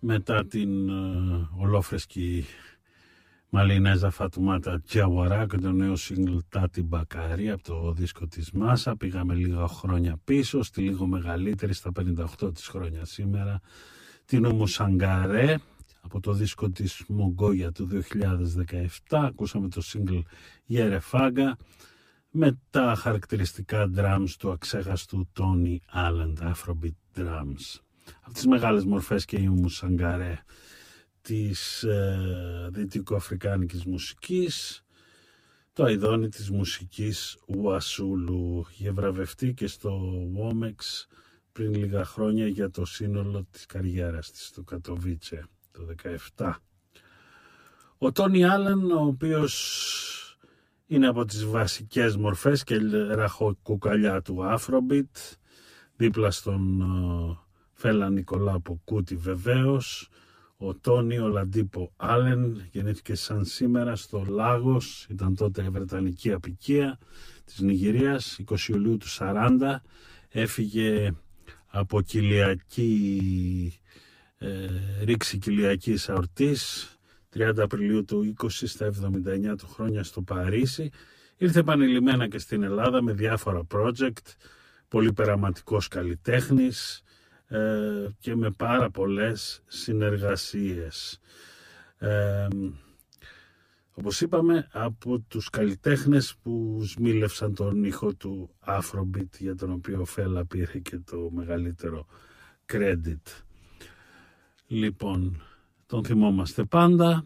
μετά την ολόφρεσκη Μαλινέζα Φατουμάτα Τζιαουαρά και το νέο single Τάτι Μπακάρι από το δίσκο της Μάσα. Πήγαμε λίγα χρόνια πίσω, στη λίγο μεγαλύτερη, στα 58 της χρόνια σήμερα, την Ούμου Σαγκαρέ από το δίσκο της Μογκόγια του 2017. Ακούσαμε το single Γερεφάγκα με τα χαρακτηριστικά drums του αξέχαστου Tony Allen, τα Afrobeat drums. Από τις μεγάλες μορφές και η Ούμου Σαγκαρέ της δυτικοαφρικάνικης μουσικής, το αηδόνι της μουσικής Ουασούλου. Είχε βραβευτεί και στο Womex πριν λίγα χρόνια για το σύνολο της καριέρας της στο Κατοβίτσε το 2017. Ο Τόνι Άλεν, ο οποίος είναι από τις βασικές μορφές και ραχοκοκαλιά του Afrobeat, δίπλα στον Φέλα Νικολάπο Κούτι βεβαίως. Ο Τόνι Ολαντίπο Άλεν γεννήθηκε σαν σήμερα στο Λάγος, ήταν τότε η βρετανική αποικία της Νιγηρίας, 20 Ιουλίου του 40, έφυγε από ρήξη κοιλιακής αορτής 30 Απριλίου του 20 στα 79 του χρόνια στο Παρίσι. Ήρθε επανειλημμένα και στην Ελλάδα με διάφορα project, πολύ περαματικός καλλιτέχνης και με πάρα πολλές συνεργασίες. Όπως είπαμε, από τους καλλιτέχνες που σμήλευσαν τον ήχο του Afrobeat, για τον οποίο ο Φέλα πήρε και το μεγαλύτερο credit. Λοιπόν, τον θυμόμαστε πάντα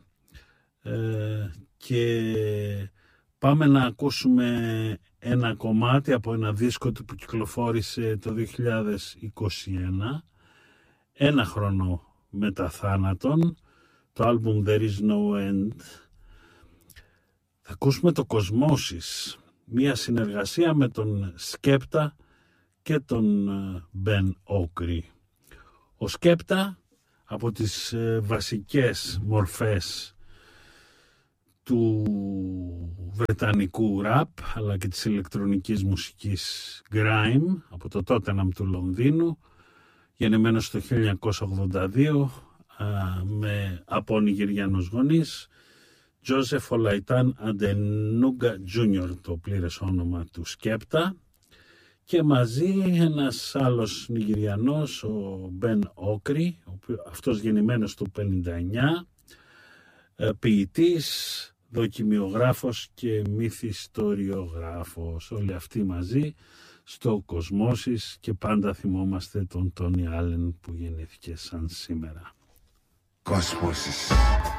και πάμε να ακούσουμε ένα κομμάτι από ένα δίσκο του που κυκλοφόρησε το 2021, ένα χρόνο μετά θάνατον, το άλμπουμ There Is No End. Θα ακούσουμε το Κοσμόσης, μια συνεργασία με τον Σκέπτα και τον Μπεν Όκρι. Ο Σκέπτα, από τις βασικές μορφές του βρετανικού ραπ αλλά και της ηλεκτρονικής μουσικής grime, από το Tottenham του Λονδίνου, γεννημένος το 1982 από Νιγηριανούς γονείς, Τζόσεφ Ολαϊτάν Αντενούγκα Τζούνιορ το πλήρες όνομα του Σκέπτα, και μαζί ένας άλλος Νιγηριανός, ο Μπεν Όκρι, αυτός γεννημένος το 59, ποιητής, δοκιμιογράφος και μυθιστοριογράφος. Όλοι αυτοί μαζί στο Κοσμόσης, και πάντα θυμόμαστε τον Τόνι Άλεν που γεννήθηκε σαν σήμερα. Κοσμόσης.